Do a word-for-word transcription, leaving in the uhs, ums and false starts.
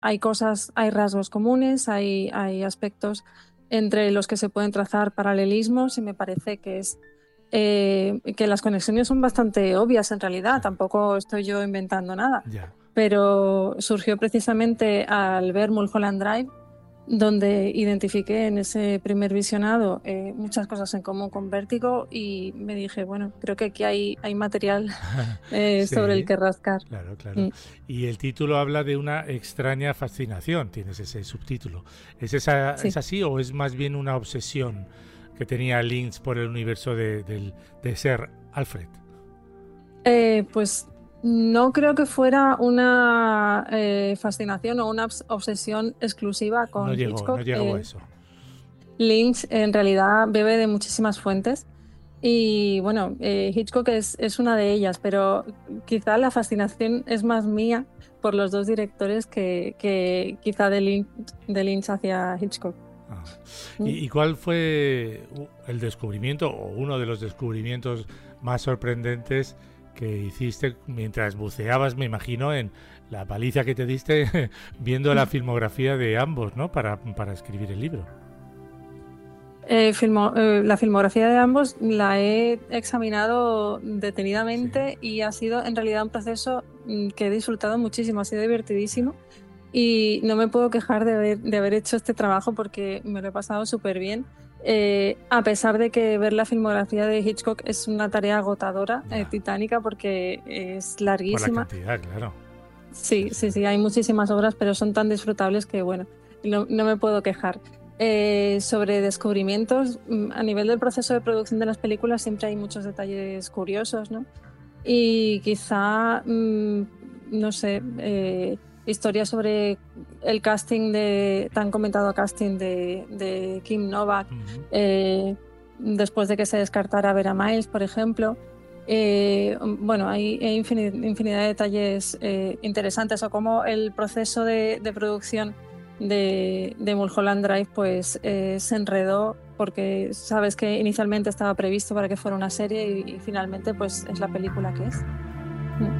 hay cosas, hay rasgos comunes, hay, hay aspectos entre los que se pueden trazar paralelismos y me parece que es eh, que las conexiones son bastante obvias en realidad, Sí, tampoco estoy yo inventando nada, ya. pero surgió precisamente al ver Mulholland Drive, donde identifiqué en ese primer visionado eh, muchas cosas en común con Vértigo y me dije, bueno, creo que aquí hay, hay material eh, sobre el Sí, que rascar. claro, claro. Mm. Y el título habla de una extraña fascinación, tienes ese subtítulo. ¿Es, esa, ¿Es Sí. así o es más bien una obsesión que tenía Lynch por el universo de, del- de ser Alfred? Eh, pues no creo que fuera una eh, fascinación o una obs- obsesión exclusiva No con llegó, no Hitchcock. llegó a Eh, eso. Lynch en realidad bebe de muchísimas fuentes y bueno, eh, Hitchcock es, es una de ellas, pero quizá la fascinación es más mía por los dos directores que, que quizá de Lynch, de Lynch hacia Hitchcock. Ah. Mm. ¿Y, y cuál fue u- el descubrimiento o uno de los descubrimientos más sorprendentes que hiciste mientras buceabas, me imagino, en la paliza que te diste viendo la filmografía de ambos, ¿no? Para, para escribir el libro. Eh, filmo- eh, la filmografía de ambos la he examinado Sí, detenidamente y ha sido en realidad un proceso mm, que he disfrutado muchísimo, ha sido divertidísimo y no me puedo quejar de haber, de haber hecho este trabajo porque me lo he pasado súper bien. Eh, a pesar de que ver la filmografía de Hitchcock es una tarea agotadora, eh, ya. titánica, porque es Por la larguísima. cantidad, claro. Sí, Sí, sí. sí, sí, hay muchísimas obras, pero son tan disfrutables que, bueno, no, no me puedo quejar. Eh, sobre descubrimientos, mm, a nivel del proceso de producción de las películas siempre hay muchos detalles curiosos, ¿no? Y quizá, mm, no sé, eh, historias sobre el casting de, tan comentado casting de, de Kim Novak, Ujú. eh, después de que se descartara Vera Miles, por ejemplo. Eh, bueno, hay, hay infinidad, infinidad de detalles eh, interesantes o cómo el proceso de, de producción de, de Mulholland Drive pues eh, se enredó porque sabes que inicialmente estaba previsto para que fuera una serie y, y finalmente pues es la película que es.